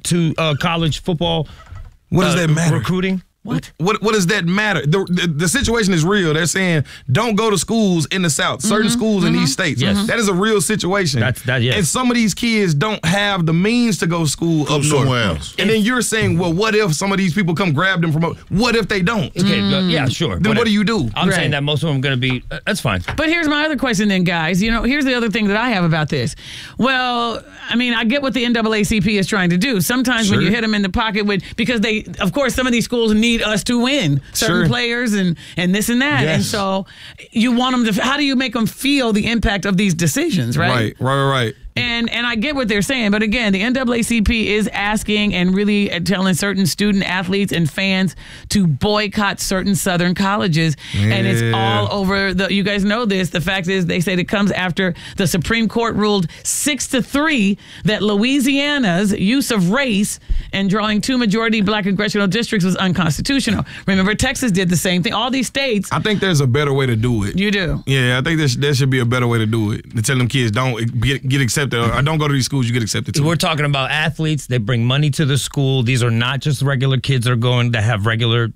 to college football. What does that matter? Recruiting. What does that matter? The situation is real. They're saying don't go to schools in the South, certain schools in these states. Yes. That is a real situation. Yes. And some of these kids don't have the means to go to school up somewhere north. else. And then you're saying, well, what if some of these people come grab them from up? What if they don't? Okay, yeah, sure. Then what do you do? I'm saying that most of them are going to be, that's fine. But here's my other question then, guys. Here's the other thing that I have about this. Well, I mean, I get what the NAACP is trying to do. Sometimes when you hit them in the pocket because of course, some of these schools need us to win certain players and this and that. Yes. And so you want them to, how do you make them feel the impact of these decisions, right? Right. And I get what they're saying, but again, the NAACP is asking and really telling certain student athletes and fans to boycott certain Southern colleges, and it's all over. You guys know this. The fact is, they say it comes after the Supreme Court ruled 6-3 that Louisiana's use of race and drawing 2 majority black congressional districts was unconstitutional. Remember, Texas did the same thing. All these states. I think there's a better way to do it. You do? Yeah, I think there should be a better way to do it. To tell them kids don't get accepted. Or don't go to these schools, you get accepted too. We're talking about athletes. They bring money to the school. These are not just regular kids that are going to have regular,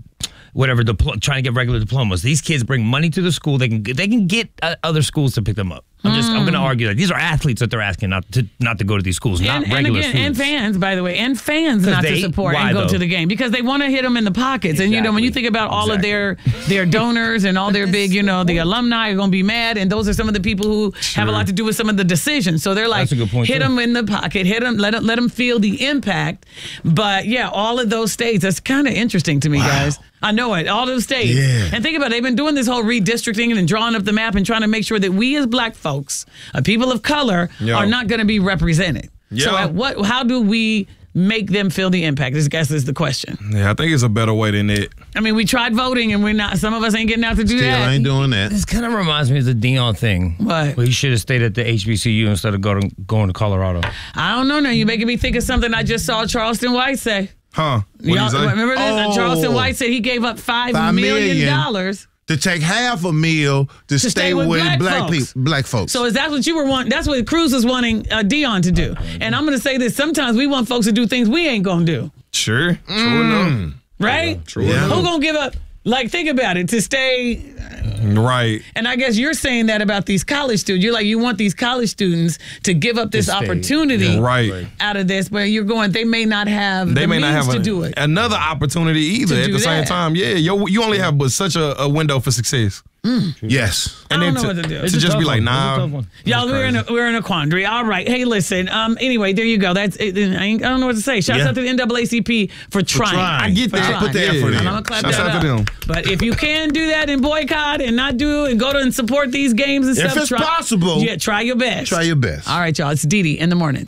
trying to get regular diplomas. These kids bring money to the school. They can get other schools to pick them up. I'm going to argue that these are athletes that they're asking not to go to these schools, not regular students. And fans, by the way, and fans not to support and go to the game because they want to hit them in the pockets. Exactly. And when you think about all of their donors and all their big, the alumni are going to be mad, and those are some of the people who have a lot to do with some of the decisions. So they're like, that's a good point, hit them in the pocket, hit them, let them feel the impact. But yeah, all of those states, that's kind of interesting to me, guys. I know it. All those states. Yeah. And think about it. They've been doing this whole redistricting and drawing up the map and trying to make sure that we as black folks, people of color, are not going to be represented. So how do we make them feel the impact? I guess is the question. Yeah, I think it's a better way than it. I mean, we tried voting and some of us ain't getting out to do that. I ain't doing that. This kind of reminds me of the Dion thing. What? Well, he should have stayed at the HBCU instead of going to Colorado. I don't know now. You're making me think of something I just saw Charleston White say. Huh? What did you say? Remember this? Charleston White said he gave up $5 million to take half a meal to stay with black folks. So is that what you were wanting? That's what Cruz was wanting Dion to do. And I'm going to say this: sometimes we want folks to do things we ain't going to do. Sure. True enough. Right? True enough. Who going to give up? Like, think about it, to stay. Right. And I guess you're saying that about these college students. You're like, you want these college students to give up this opportunity out of this, but you're going, they may not have the means to do it. Another opportunity either at the same time. Yeah, you only have but such a window for success. Yes. I don't know what to do. To just be like, nah. Y'all, we're in a quandary. All right. Hey, listen. Anyway, there you go. That's it. I don't know what to say. Shouts out to the NAACP for trying. I get that. Put the effort in. I'm gonna clap Shouts that out to them. But if you can do that and boycott and not do and go to and support these games and stuff, if it's possible, try your best. Try your best. All right, y'all. It's Dee Dee in the morning.